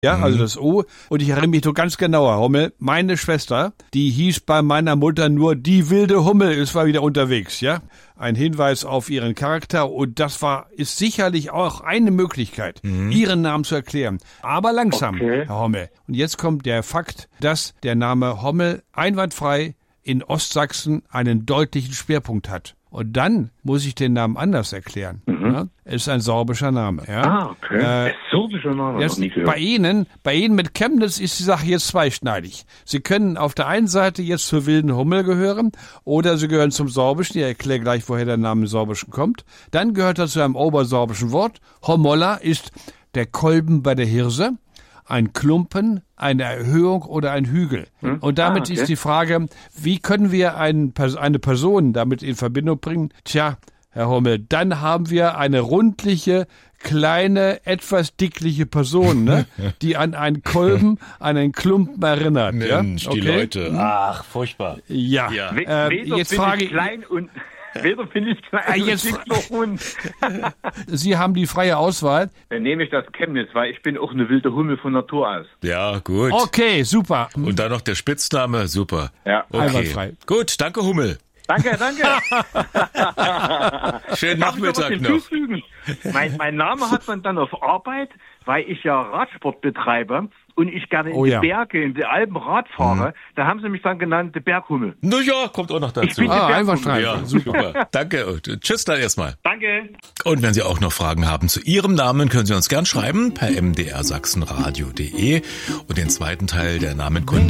Ja, also das O. Und ich erinnere mich so ganz genau, Herr Hommel, meine Schwester, die hieß bei meiner Mutter nur die wilde Hummel, ist war wieder unterwegs, ja. Ein Hinweis auf ihren Charakter und das ist sicherlich auch eine Möglichkeit, ihren Namen zu erklären. Aber langsam, Herr Hommel. Und jetzt kommt der Fakt, dass der Name Hommel einwandfrei in Ostsachsen einen deutlichen Schwerpunkt hat. Und dann muss ich den Namen anders erklären. Ja? Es ist ein sorbischer Name. Ja? Okay. Sorbischer Name. Bei Ihnen mit Chemnitz ist die Sache jetzt zweischneidig. Sie können auf der einen Seite jetzt zur wilden Hummel gehören oder Sie gehören zum Sorbischen. Ich erkläre gleich, woher der Name Sorbischen kommt. Dann gehört er zu einem obersorbischen Wort. Hommolla ist der Kolben bei der Hirse. Ein Klumpen, eine Erhöhung oder ein Hügel. Und damit ist die Frage, wie können wir eine Person damit in Verbindung bringen? Tja, Herr Hommel, dann haben wir eine rundliche, kleine, etwas dickliche Person, ne? Die an einen Kolben, an einen Klumpen erinnert. Mensch, ja? Okay? Die Leute. Ach, furchtbar. Ja. Jetzt frage ich... Klein und weder finde ich klein noch Hund. Sie haben die freie Auswahl. Dann nehme ich das Chemnitz, weil ich bin auch eine wilde Hummel von Natur aus. Ja, gut. Okay, super. Und dann noch der Spitzname, super. Ja. Okay. Einwandfrei. Gut, danke Hummel. Danke. Schönen Nachmittag noch. Mein Name hat man dann auf Arbeit, weil ich ja Radsport betreibe und ich gerne in die Berge, in die Alpen Rad fahre. Da haben sie mich dann genannt, der Berghummel. Na ja, kommt auch noch dazu. Ich bin der einwandfrei. Ja, super. Danke und tschüss dann erstmal. Danke. Und wenn Sie auch noch Fragen haben zu Ihrem Namen, können Sie uns gern schreiben per mdrsachsenradio.de und den zweiten Teil der Namenkunde